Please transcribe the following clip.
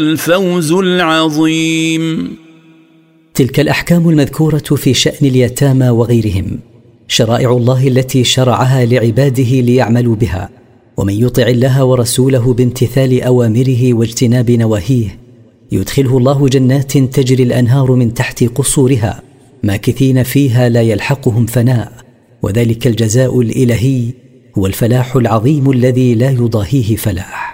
الفوز العظيم. تلك الأحكام المذكورة في شأن اليتامى وغيرهم شرائع الله التي شرعها لعباده ليعملوا بها، ومن يطع الله ورسوله بامتثال أوامره واجتناب نواهيه يدخله الله جنات تجري الأنهار من تحت قصورها ماكثين فيها لا يلحقهم فناء، وذلك الجزاء الإلهي هو الفلاح العظيم الذي لا يضاهيه فلاح.